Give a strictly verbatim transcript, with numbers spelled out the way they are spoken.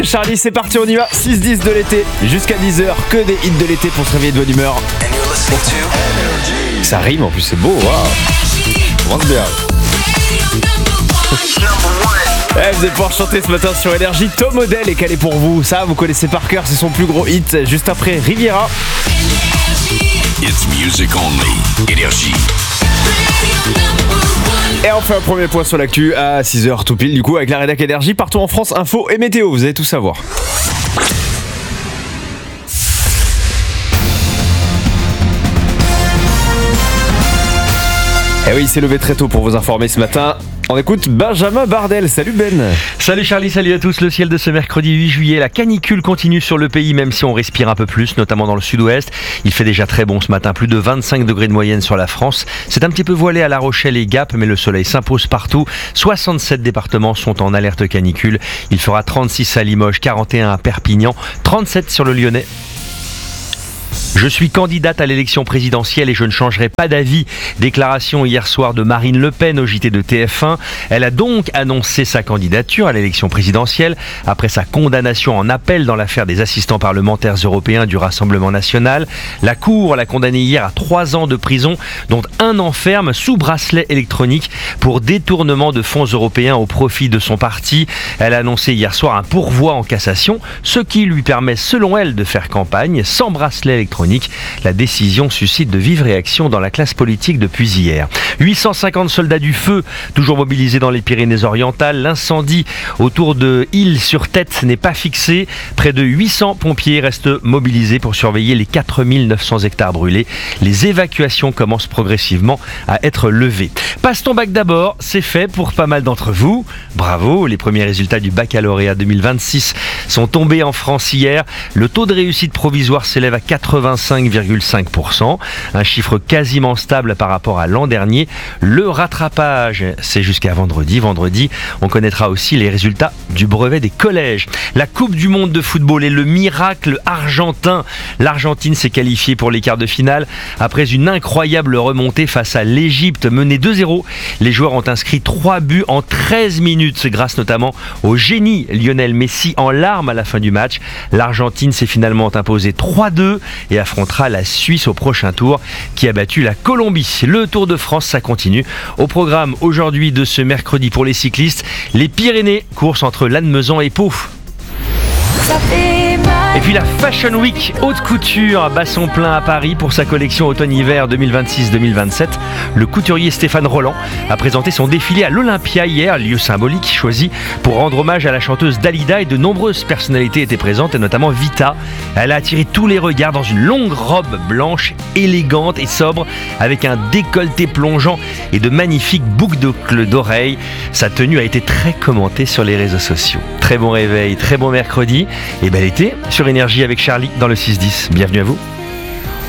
Charlie, c'est parti, on y va. six dix de l'été, jusqu'à dix heures, que des hits de l'été pour se réveiller de bonne humeur. Ça rime, en plus c'est beau, waouh. On commence bien. Eh, vous allez pouvoir chanter ce matin sur Énergie. Tom Odell est calé pour vous. Ça, vous connaissez par cœur, c'est son plus gros hit. Juste après Riviera. It's music only. Énergie. Et on fait un premier point sur l'actu à six heures tout pile, du coup, avec la rédac Énergie. Partout en France, info et météo, vous allez tout savoir. Eh oui, il s'est levé très tôt pour vous informer ce matin. On écoute Benjamin Bardel. Salut Ben. Salut Charlie, salut à tous. Le ciel de ce mercredi huit juillet, la canicule continue sur le pays, même si on respire un peu plus, notamment dans le sud-ouest. Il fait déjà très bon ce matin, plus de vingt-cinq degrés de moyenne sur la France. C'est un petit peu voilé à La Rochelle et Gap, mais le soleil s'impose partout. soixante-sept départements sont en alerte canicule. Il fera trente-six à Limoges, quarante et un à Perpignan, trente-sept sur le Lyonnais. Je suis candidate à l'élection présidentielle et je ne changerai pas d'avis. Déclaration hier soir de Marine Le Pen au J T de T F un. Elle a donc annoncé sa candidature à l'élection présidentielle après sa condamnation en appel dans l'affaire des assistants parlementaires européens du Rassemblement national. La Cour l'a condamnée hier à trois ans de prison, dont un an ferme sous bracelet électronique pour détournement de fonds européens au profit de son parti. Elle a annoncé hier soir un pourvoi en cassation, ce qui lui permet selon elle de faire campagne sans bracelet électronique. La décision suscite de vives réactions dans la classe politique depuis hier. huit cent cinquante soldats du feu, toujours mobilisés dans les Pyrénées-Orientales. L'incendie autour de Île-sur-Tête n'est pas fixé. Près de huit cents pompiers restent mobilisés pour surveiller les quatre mille neuf cents hectares brûlés. Les évacuations commencent progressivement à être levées. Passe ton bac d'abord, c'est fait pour pas mal d'entre vous. Bravo, les premiers résultats du baccalauréat deux mille vingt-six sont tombés en France hier. Le taux de réussite provisoire s'élève à quatre-vingt-cinq virgule cinq pour cent, un chiffre quasiment stable par rapport à l'an dernier. Le rattrapage, c'est jusqu'à vendredi. Vendredi, on connaîtra aussi les résultats du brevet des collèges. La Coupe du monde de football et le miracle argentin. L'Argentine s'est qualifiée pour les quarts de finale après une incroyable remontée face à l'Égypte, menée deux zéro. Les joueurs ont inscrit trois buts en treize minutes, grâce notamment au génie Lionel Messi en larmes à la fin du match. L'Argentine s'est finalement imposée trois deux et affrontera la Suisse au prochain tour, qui a battu la Colombie. Le Tour de France, ça continue. Au programme aujourd'hui de ce mercredi pour les cyclistes, les Pyrénées, course entre Lannemezan et Pau. Et puis la Fashion Week haute couture bat son plein à Paris pour sa collection automne-hiver deux mille vingt-six deux mille vingt-sept. Le couturier Stéphane Roland a présenté son défilé à l'Olympia hier, lieu symbolique choisi pour rendre hommage à la chanteuse Dalida, et de nombreuses personnalités étaient présentes, et notamment Vita. Elle a attiré tous les regards dans une longue robe blanche, élégante et sobre, avec un décolleté plongeant et de magnifiques boucles d'oreilles. Sa tenue a été très commentée sur les réseaux sociaux. Très bon réveil, très bon mercredi et bel été sur Énergie avec Charlie dans le six dix. Bienvenue à vous.